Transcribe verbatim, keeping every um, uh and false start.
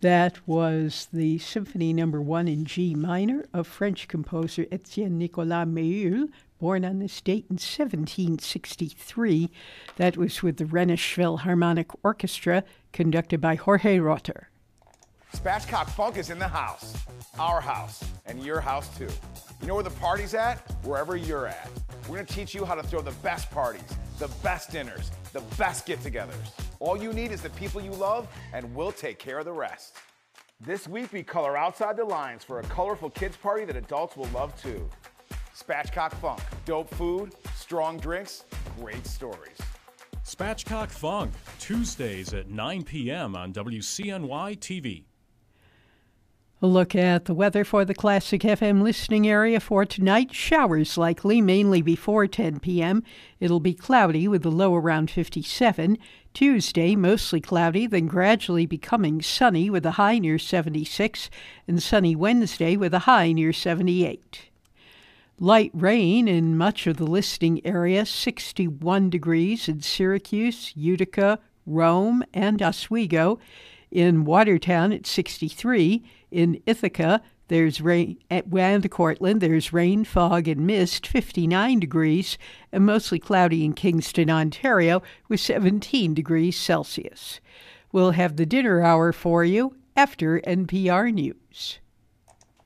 That was the Symphony Number One in G minor of French composer Etienne Nicolas Méhul, born on this date in seventeen sixty-three. That was with the Rhenish Philharmonic Orchestra, conducted by Jorge Rotter. Spatchcock Funk is in the house. Our house, and your house too. You know where the party's at? Wherever you're at. We're gonna teach you how to throw the best parties, the best dinners, the best get-togethers. All you need is the people you love, and we'll take care of the rest. This week, we color outside the lines for a colorful kids party that adults will love too. Spatchcock Funk, dope food, strong drinks, great stories. Spatchcock Funk, Tuesdays at nine p.m. on W C N Y T V. A look at the weather for the Classic F M listening area for tonight. Showers likely, mainly before ten p.m. It'll be cloudy with a low around fifty-seven. Tuesday, mostly cloudy, then gradually becoming sunny with a high near seventy-six. And sunny Wednesday with a high near seventy-eight. Light rain in much of the listening area, sixty-one degrees in Syracuse, Utica, Rome, and Oswego. In Watertown, it's sixty-three. In Ithaca, there's rain, and Cortland, there's rain, fog, and mist, fifty-nine degrees, and mostly cloudy in Kingston, Ontario, with seventeen degrees Celsius. We'll have the dinner hour for you after N P R News.